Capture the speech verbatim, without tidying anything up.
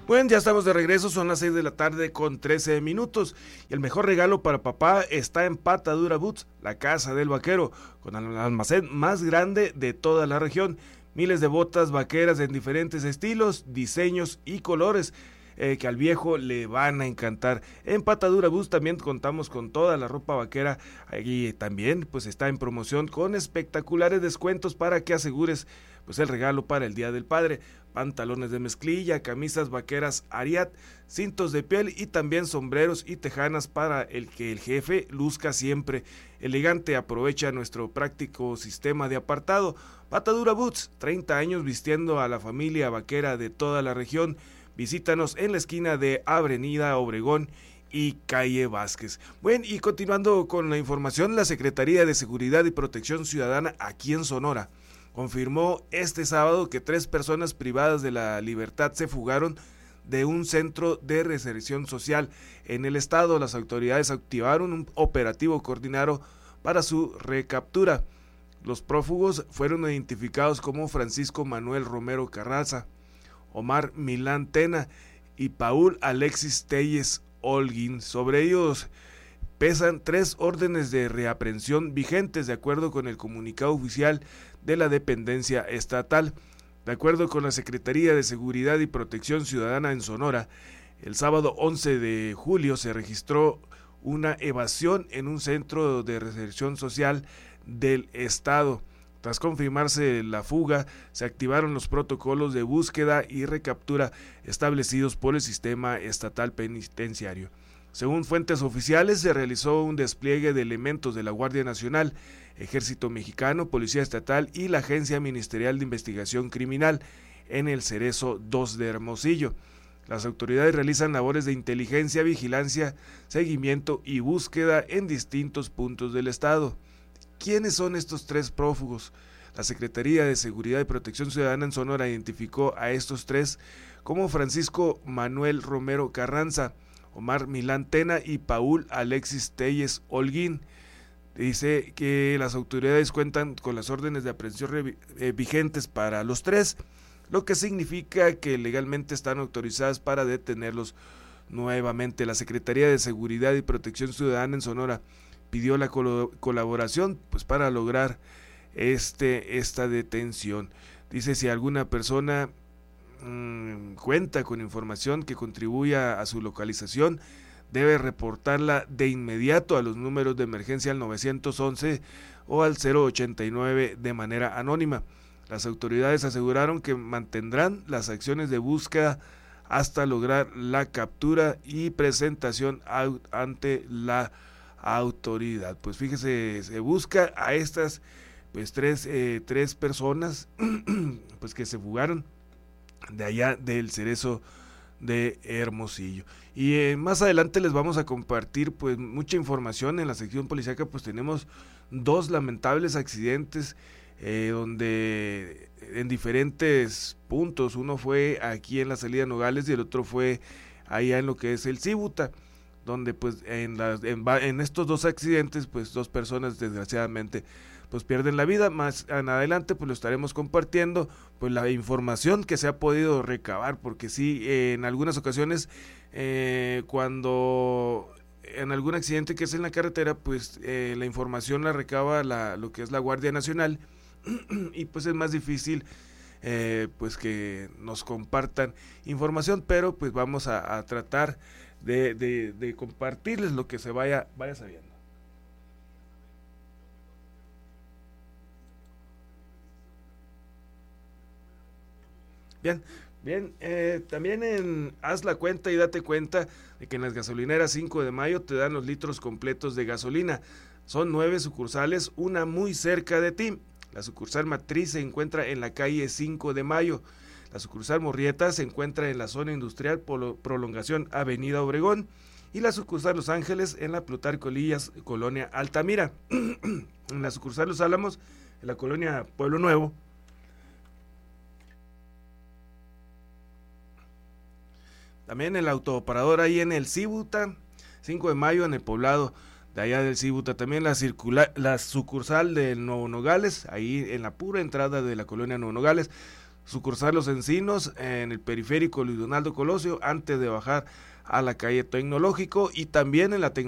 Bueno, ya estamos de regreso, son las seis de la tarde con trece minutos y el mejor regalo para papá está en Patadura Boots, la casa del vaquero, con el almacén más grande de toda la región. Miles de botas vaqueras en diferentes estilos, diseños y colores eh, que al viejo le van a encantar. En Patadura Boots también contamos con toda la ropa vaquera y también pues está en promoción con espectaculares descuentos para que asegures pues el regalo para el Día del Padre. Pantalones de mezclilla, camisas vaqueras Ariat, cintos de piel y también sombreros y tejanas para el que el jefe luzca siempre elegante. Aprovecha nuestro práctico sistema de apartado. Patadura Boots, treinta años vistiendo a la familia vaquera de toda la región. Visítanos en la esquina de Avenida Obregón y Calle Vázquez. Bueno, y continuando con la información, la Secretaría de Seguridad y Protección Ciudadana aquí en Sonora confirmó este sábado que tres personas privadas de la libertad se fugaron de un centro de reinserción social en el estado. Las autoridades activaron un operativo coordinado para su recaptura. Los prófugos fueron identificados como Francisco Manuel Romero Carranza, Omar Milán Tena y Paul Alexis Telles Holguín. Sobre ellos pesan tres órdenes de reaprehensión vigentes de acuerdo con el comunicado oficial de la dependencia estatal. De acuerdo con la Secretaría de Seguridad y Protección Ciudadana en Sonora, el sábado once de julio se registró una evasión en un centro de reinserción social del estado. Tras confirmarse la fuga, se activaron los protocolos de búsqueda y recaptura establecidos por el sistema estatal penitenciario. Según fuentes oficiales, se realizó un despliegue de elementos de la Guardia Nacional, Ejército Mexicano, Policía Estatal y la Agencia Ministerial de Investigación Criminal en el Cerezo dos de Hermosillo. Las autoridades realizan labores de inteligencia, vigilancia, seguimiento y búsqueda en distintos puntos del estado. ¿Quiénes son estos tres prófugos? La Secretaría de Seguridad y Protección Ciudadana en Sonora identificó a estos tres como Francisco Manuel Romero Carranza, Omar Milán Tena y Paul Alexis Telles Holguín. Dice que las autoridades cuentan con las órdenes de aprehensión eh, vigentes para los tres, lo que significa que legalmente están autorizadas para detenerlos nuevamente. La Secretaría de Seguridad y Protección Ciudadana en Sonora pidió la col- colaboración pues para lograr este esta detención. Dice si alguna persona mmm, cuenta con información que contribuya a su localización, debe reportarla de inmediato a los números de emergencia al nueve once o al cero ochenta y nueve de manera anónima. Las autoridades aseguraron que mantendrán las acciones de búsqueda hasta lograr la captura y presentación ante la autoridad. Pues fíjese, se busca a estas pues tres, eh, tres personas pues que se fugaron de allá del Cerezo de Hermosillo. Y eh, más adelante les vamos a compartir pues mucha información. En la sección policíaca pues tenemos dos lamentables accidentes eh, donde en diferentes puntos, uno fue aquí en la salida Nogales y el otro fue allá en lo que es el Cibuta, donde pues en, las, en, en estos dos accidentes pues dos personas desgraciadamente pues pierden la vida. Más en adelante pues lo estaremos compartiendo pues la información que se ha podido recabar, porque sí, eh, en algunas ocasiones eh, cuando en algún accidente que es en la carretera pues eh, la información la recaba la, lo que es la Guardia Nacional y pues es más difícil eh, pues que nos compartan información, pero pues vamos a, a tratar de, de, de compartirles lo que se vaya, vaya sabiendo. Bien, bien, eh, también en haz la cuenta y date cuenta de que en las gasolineras cinco de mayo te dan los litros completos de gasolina. Son nueve sucursales, una muy cerca de ti. La sucursal matriz se encuentra en la calle cinco de mayo. La sucursal Murrieta se encuentra en la zona industrial Polo, Prolongación Avenida Obregón. Y la sucursal Los Ángeles en la Plutarco Elías, Colonia Altamira. En la sucursal Los Álamos, en la colonia Pueblo Nuevo. También el autooparador ahí en el Cibuta, cinco de mayo en el poblado de allá del Cibuta. También la, la sucursal del Nuevo Nogales, ahí en la pura entrada de la colonia Nuevo Nogales. sucursal Los Encinos, en el periférico Luis Donaldo Colosio, antes de bajar a la calle Tecnológico, y también en la tecnología